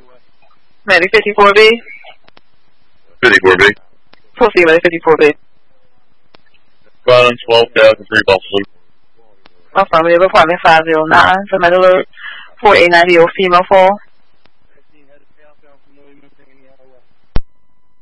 Medic 54B. 54B. Proceed, Medic 54B. Violence 12,003 Buffalo. Affirmative, appointment 509 for med alert. 4890 female fall.